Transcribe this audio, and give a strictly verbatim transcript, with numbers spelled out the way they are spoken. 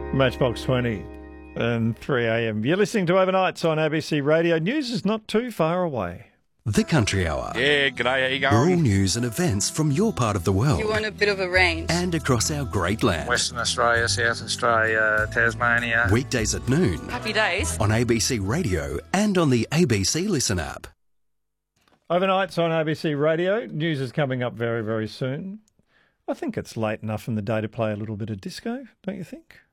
Matchbox twenty and three a m. You're listening to Overnights on A B C Radio. News is not too far away. The Country Hour. Yeah, g'day, how you Rural going? news and events from your part of the world. You want a bit of a range. And across our great land. Western Australia, South Australia, Tasmania. Weekdays at noon. Happy days. On A B C Radio and on the A B C Listen app. Overnights on A B C Radio. News is coming up very, very soon. I think it's late enough in the day to play a little bit of disco, don't you think?